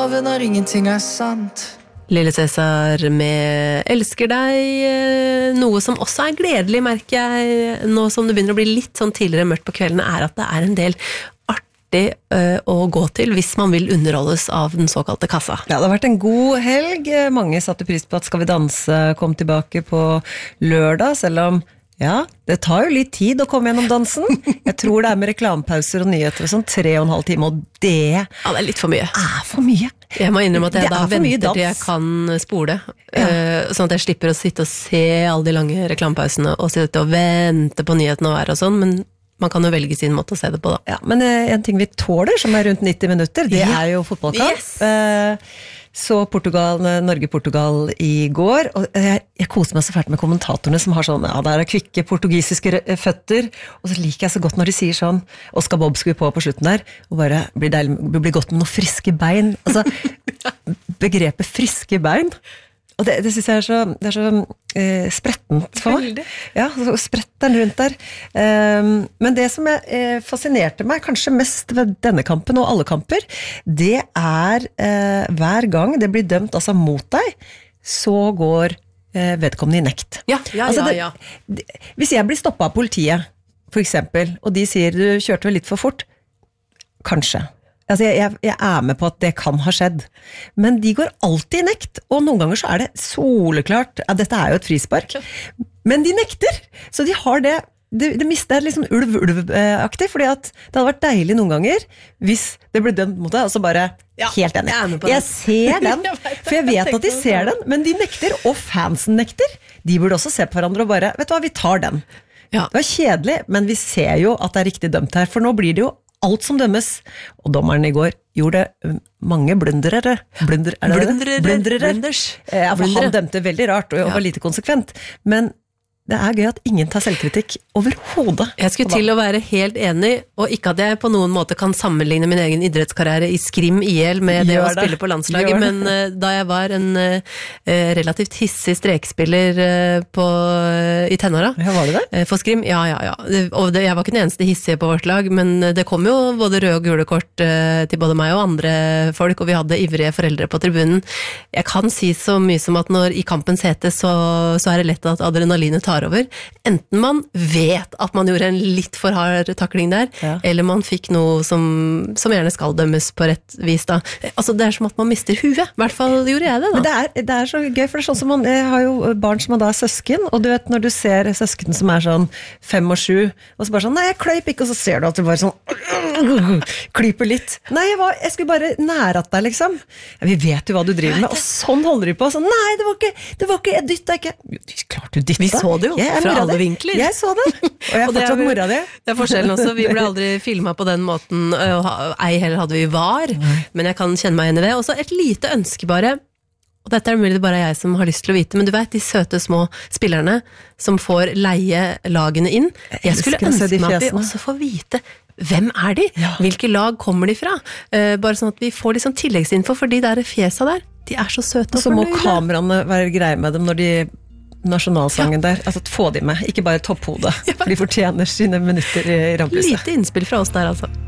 lover når ingenting sant. Lille Cæsar med Elsker deg, noe som også gledelig, merker jeg, nå som det begynner å bli litt sånn tidligere mørkt på kveldene, at det en del artig å gå til hvis man vil underholdes av den såkalte kassa. Ja, det har vært en god helg. Mange satte pris på at Skal vi danse kom tilbake på lørdag, selv om ja, det tar jo litt tid å komme gjennom dansen. Jeg tror det med reklamepauser og nyheter og sånn 3,5 timer, og det det litt for mye. For mye. Jeg må innrømme at jeg da venter til jeg dans. kan spole, sånn at jeg slipper å sitte og se alle de lange reklamepausene og sitte og vente på nyhetene og og sånn, men man kan jo velge sin måte å se det på da. Ja, men en ting vi tåler, som rundt 90 minutter, det jo fotballkamp. Yes. Så Norge-Portugal i går, og jeg koser meg så fælt med kommentatorene som har sånn, der kvikke portugisiske føtter, og så liker jeg så godt når de sier sånn, Oscar Bob skulle på slutten der, og bare blir godt med noen friske bein. Altså, begrepet friske bein, og det synes jeg det så sprettent for meg. Ja, så spretter den rundt der. Men det som fascinerte meg kanskje mest ved denne kampen og alle kamper, det hver gang det blir dømt altså mot deg, så går vedkommende i nekt. Ja. Hvis jeg blir stoppet av politiet, for eksempel, og de sier du kjørte vel litt for fort, kanskje. Altså jeg med på at det kan ha skjedd, men de går alltid i nekt, og noen ganger så det soleklart, dette jo et frispark, men de nekter, så de har det mister litt sånn ulv-aktig, fordi at det hadde vært deilig noen ganger, hvis det ble dømt mot deg, og så bare helt enig. Jeg ser den, for jeg vet at de ser den, men de nekter, og fansen nekter, de burde også se på hverandre og bare, vet du hva, vi tar den. Det var kjedelig, men vi ser jo at det riktig dømt her, for nå blir det jo alt som dømmes, og dommeren i går gjorde mange blundrere. Blunders. Ja, for han dømte veldig rart, og var lite konsekvent, men det gøy at ingen tar selvkritikk overhodet. Jeg skulle til å være helt enig, og ikke at jeg på noen måte kan sammenligne min egen idrettskarriere i skrim IL med det å spille på landslaget, men da jeg var en relativt hissig strekspiller i tenåra, var det det? For skrim, ja. Og jeg var ikke den eneste hissige på vårt lag, men det kom jo både røde og gule kort til både meg og andre folk, og vi hadde ivrige foreldre på tribunen. Jeg kan si så mye som at når i kampens hete, så det lett at adrenalinet tar over. Enten man vet at man gjorde en litt for hard takling der, eller man fikk noe som gjerne skal dømmes på rett vis da. Altså det som at man mister huet. I hvert fall gjorde jeg det da. Men det så gøy, for det sånn som jeg har jo barn som da søsken, og du vet når du ser søsken som sånn 5 og 7, og så bare sånn, nei, jeg kløyp ikke, og så ser du at du bare sånn klyper litt. Nei, jeg skulle bare nære at deg, liksom. Ja, vi vet jo hva du driver med, og sånn holder de på. Sånn, nei, det var ikke, jeg dyttet ikke. Klart du dyttet. Vi så det jo, fra alle vinkler. Jeg så det, og jeg fortsatt mora det. Det forskjellen også, vi ble aldri filmet på den måten, ei heller hadde vi var, men jeg kan kjenne meg igjen i det. Og så et lite ønske bare, og dette mulig bare jeg som har lyst til å vite, men du vet, de søte små spillerne som får leie lagene inn, jeg skulle ønske meg at vi også får vite hvem de? Hvilke lag kommer de fra? Bare sånn at vi får liksom tilleggsinfo, for de der fjesa der, de så søte og så må kameraene være greie med dem når de nasjonalsangen der, altså få de med, ikke bare topphodet, for de fortjener sine minutter i ramplyset. Lite innspill fra oss der altså.